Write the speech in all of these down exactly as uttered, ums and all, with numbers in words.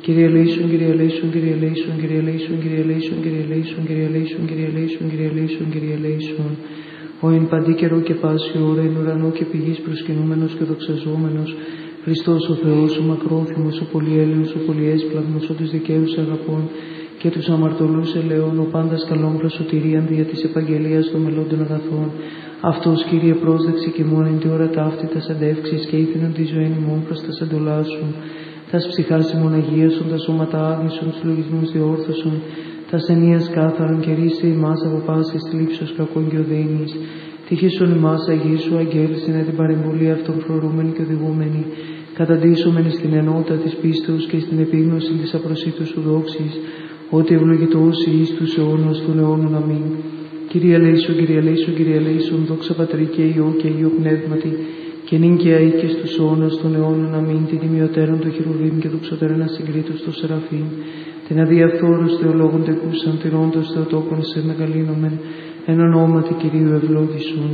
Kyrie eleison, Kyrie eleison, Kyrie eleison, Kyrie eleison, Kyrie eleison, Kyrie eleison, Kyrie eleison, Kyrie eleison, Kyrie eleison, Kyrie eleison. Ο εν παντή καιρό και πάση ώρα, εν ουρανό και πηγής προσκυνούμενος και δοξαζόμενος, Χριστός ο Θεός, ο μακρόθυμος, ο πολυέλεος, ο πολυέσπλαγμος, ο τους δικαίους αγαπών και τους αμαρτωλούς ελαιών, ο πάντας καλών προσωτηρίαν δια της επαγγελίας των μελλόντων αγαθών. Αυτός, Κύριε, πρόσδεξε και μόνο εν τη ώρα ταύτη τας αντεύξεις και ήθινον τη ζωή ημών προς τας εντολάς σου. Τας ψυχάς ημών αγίασον, τα σώματα άγνησον, τους λογισμούς διόρθωσον, τας ενίας κάθαρον και ρίσε ημάς από πάσης θλίψος κακών και οδύνης. Τύχησον ημάς αγίσου αγγέλης εν την παρεμβολή αυτών φρουρούμενη και οδηγούμενη, καταντήσομενη στην ενότητα της πίστεως και στην επίγνωση της απροσίτου σου δόξης, ότι ευλογητός εις τους αιώνας των αιώνων. Αμήν. Κύριε ελέησον, Κύριε ελέησον, Κύριε ελέησον, δόξα Πατρί και Υιό και Υιό Πνεύματι, και νυν και αεί και στους αιώνας των αιώνων. Αμήν. Την τιμιωτέρων του χερουβίμ και δοξωτέρων ασυγκρίτως των Σεραφείμ, την αδιαφθόρους θεολόγων τεκούσαν, τηρώντος Θεοτόκον σε μεγαλύνομεν, εν ονόματι Κυρίου ευλόγησον.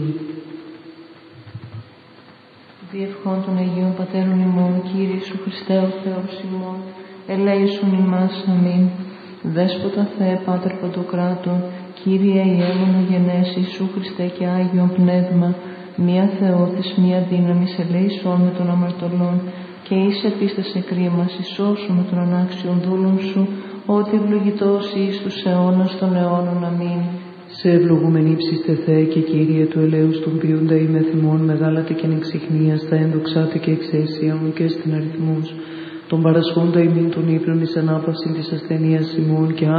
Διευχών των Αγίων Πατέρων ημών, Κύριε Ιησού Χριστέ ο Θεός ημών, ελέησον ημάς. Αμήν. Δέσποτα Θεέ, Πάτερ Παντοκράτων, Κύριε Ιέμονο γενές Ιησού Χριστέ και Άγιον Πνεύμα, μία Θεόθης, μία δύναμης, ελέησον με των αμαρτωλών και εις επίστασε κρίμας, εισώσου με των ανάξιων δούλων σου, ότι ευλογητός εις τους αιώνας των αιώνων. Αμήν. Σε ευλογούμεν ύψιστε Θεέ και Κύριε του ελέους των ποιούντα είμαι θυμών, μεγάλατε και ανεξιχνίας, τα ένδοξάτε και εξαίσια μου και στην αριθμούς, τον παρασχόντα ημίν των ύπνων εις ανάπαυσιν της ασθενείας ημών και